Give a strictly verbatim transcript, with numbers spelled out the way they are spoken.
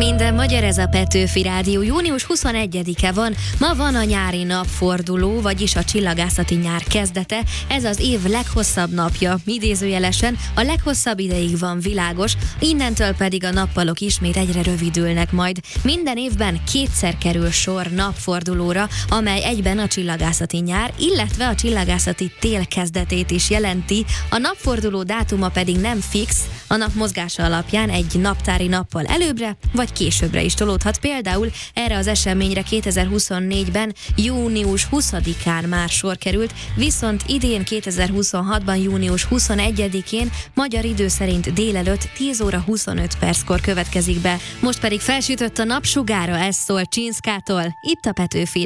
Minden magyar, ez a Petőfi Rádió. június huszonegyedike van, ma van a nyári napforduló, vagyis a csillagászati nyár kezdete. Ez az év leghosszabb napja, idézőjelesen a leghosszabb ideig van világos, innentől pedig a nappalok ismét egyre rövidülnek majd. Minden évben kétszer kerül sor napfordulóra, amely egyben a csillagászati nyár, illetve a csillagászati tél kezdetét is jelenti. A napforduló dátuma pedig nem fix, a nap mozgása alapján egy naptári nappal előbbre vagy későbbre is tolódhat. Például erre az eseményre kétezer-huszonnégyben június huszadikán már sor került, viszont idén kétezer-huszonhatban június huszonegyedikén magyar idő szerint délelőtt tíz óra huszonöt perckor következik be. Most pedig felsütött a napsugára, ez szól Csinszkától, itt a Petőfi